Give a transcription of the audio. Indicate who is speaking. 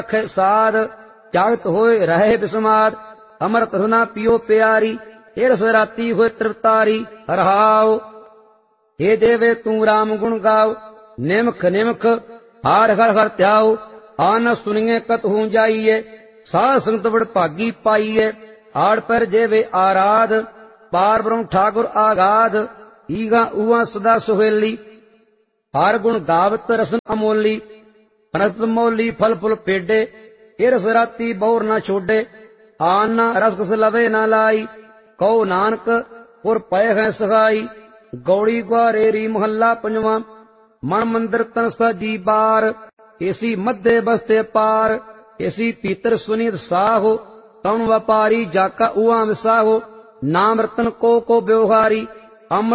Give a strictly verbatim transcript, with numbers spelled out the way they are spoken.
Speaker 1: रखे साध, जागत होए रहे बिस्माद। अमृत रसना पियो प्यारी, हे रस राती होए तृप्तारी। हरहाओ हे देवे तू राम गुण गाओ, निमख निमख हार हर हर त्याओ। आन सुनिए कत हूं जाइए, साध संगत बड़ भागी पाइए। आड़ पर जेवे आराध, पार ब्रह्म ठाकुर आगाध। ईगा उआ सदा सुहेली, हर गुण गावत रसन अमोली। अनंत मोली फल फुल पेडे, ए रस राती बहुर न छोडे। आन रस कस लवे न लाई, कहो नानक पुर पय है सगाई। गौड़ी ग्वारेरी मोहल्ला पंजवा, मन मंदिर तन सजी बार। एसी मध्य बसते पार, एसी पीतर सुनीत साहो। तन व्यापारी जाका उआ विसाहो, नाम रतन को को व्यवहारी।